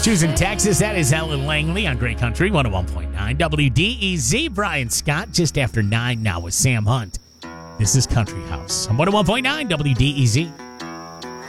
Choosing Texas, that is Ellen Langley on Great Country 101.9 WDEZ. Brian Scott just after 9 now with Sam Hunt. This is Country House on 101.9 WDEZ.